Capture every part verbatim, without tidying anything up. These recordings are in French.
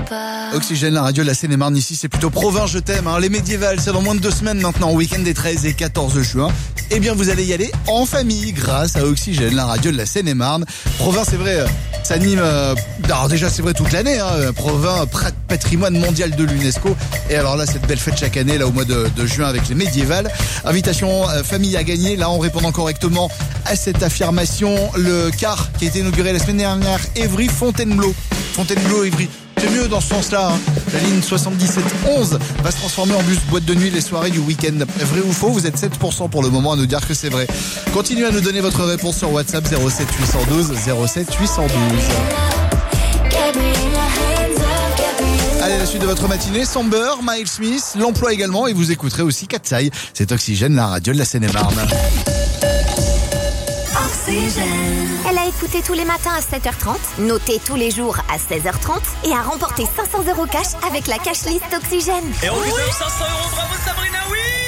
Oxygène, la radio de la Seine-et-Marne, ici c'est plutôt Provins, je t'aime, hein. Les médiévales, c'est dans moins de deux semaines maintenant, au week-end des treize et quatorze juin. Eh bien vous allez y aller en famille grâce à Oxygène, la radio de la Seine-et-Marne. Provins, c'est vrai, ça anime, euh, alors déjà c'est vrai toute l'année, hein, Provins, patrimoine mondial de l'UNESCO. Et alors là, cette belle fête chaque année, là au mois de, de juin avec les médiévales. Invitation euh, famille à gagner, là en répondant correctement à cette affirmation. Le car qui a été inauguré la semaine dernière, Évry-Fontainebleau. Fontainebleau-Évry. C'est mieux dans ce sens-là, hein. La ligne soixante-dix-sept onze va se transformer en bus boîte de nuit les soirées du week-end. Vrai ou faux? Vous êtes sept pour cent pour le moment à nous dire que c'est vrai. Continuez à nous donner votre réponse sur WhatsApp zéro sept huit un deux zéro sept huit un deux. Allez, la suite de votre matinée, Samber, Miles Smith, l'emploi également, et vous écouterez aussi Katsai. C'est Oxygène, la radio de la Seine-et-Marne. Elle a écouté tous les matins à sept heures trente, noté tous les jours à seize heures trente et a remporté cinq cents euros cash avec la cash list Oxygène. Et on vous donne cinq cents euros, bravo Sabrina,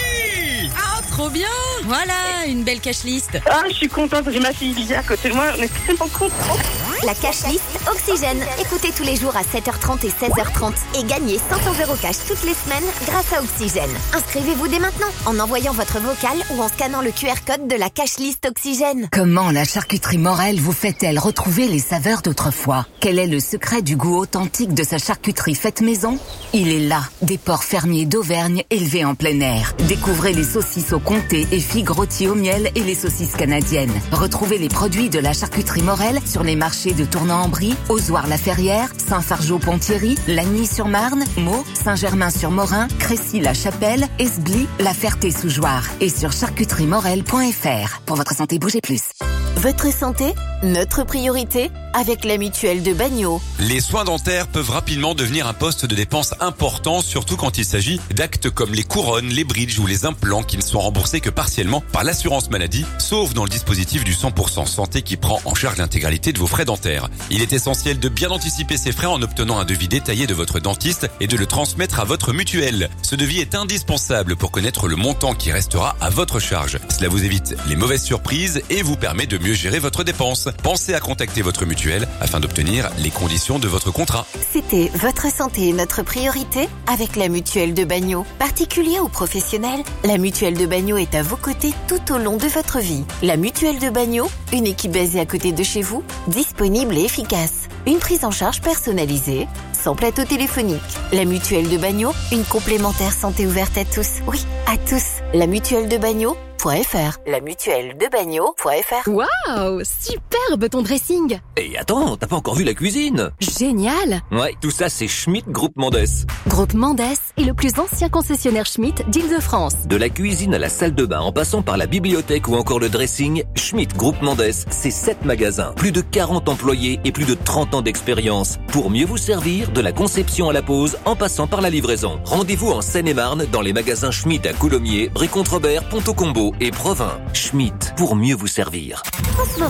oui! Ah, trop bien! Voilà, une belle cash list. Ah, je suis contente, j'ai ma fille Lisa à côté de moi, on est tellement contents. La cash list Oxygène. Écoutez tous les jours à sept heures trente et seize heures trente et gagnez cinq cents euros cash toutes les semaines grâce à Oxygène. Inscrivez-vous dès maintenant en envoyant votre vocal ou en scannant le Q R code de la cash list Oxygène. Comment la charcuterie Morel vous fait-elle retrouver les saveurs d'autrefois? Quel est le secret du goût authentique de sa charcuterie faite maison? Il est là, des porcs fermiers d'Auvergne élevés en plein air. Découvrez les saucisses au comté et figues rôties au miel et les saucisses canadiennes. Retrouvez les produits de la charcuterie Morel sur les marchés de Tournan-en-Brie, Ozoir-la-Ferrière, Saint-Fargeau-Ponthierry, Lagny-sur-Marne, Meaux, Saint-Germain-sur-Morin, Crécy-la-Chapelle, Esbly, La Ferté-sous-Jouarre et sur charcuterie morel point f r. Pour votre santé, bougez plus. Votre santé, notre priorité, avec la mutuelle de Bagno. Les soins dentaires peuvent rapidement devenir un poste de dépense important, surtout quand il s'agit d'actes comme les couronnes, les bridges ou les implants qui ne sont remboursés que partiellement par l'assurance maladie, sauf dans le dispositif du cent pour cent santé qui prend en charge l'intégralité de vos frais dentaires. Il est essentiel de bien anticiper ces frais en obtenant un devis détaillé de votre dentiste et de le transmettre à votre mutuelle. Ce devis est indispensable pour connaître le montant qui restera à votre charge. Cela vous évite les mauvaises surprises et vous permet de mieux gérer votre dépense. Pensez à contacter votre mutuelle afin d'obtenir les conditions de votre contrat. C'était votre santé, notre priorité, avec la mutuelle de Bagno. Particulier ou professionnel, la mutuelle de Bagno est à vos côtés tout au long de votre vie. La mutuelle de Bagno, une équipe basée à côté de chez vous, disponible et efficace. Une prise en charge personnalisée, sans plateau téléphonique. La mutuelle de Bagno, une complémentaire santé ouverte à tous. Oui, à tous. La mutuelle de Bagno. .fr. La mutuelle de Bagno point f r. Waouh, superbe ton dressing. Et attends, t'as pas encore vu la cuisine? Génial. Ouais, tout ça c'est Schmitt Groupe Mendes. Groupe Mendes est le plus ancien concessionnaire Schmitt d'Île-de-France. De la cuisine à la salle de bain en passant par la bibliothèque ou encore le dressing, Schmitt Groupe Mendes, c'est sept magasins, plus de quarante employés et plus de trente ans d'expérience pour mieux vous servir de la conception à la pose en passant par la livraison. Rendez-vous en Seine-et-Marne dans les magasins Schmitt à Coulommiers, Brie-Contrebert, Ponto-Combo et Provins. Schmitt, pour mieux vous servir.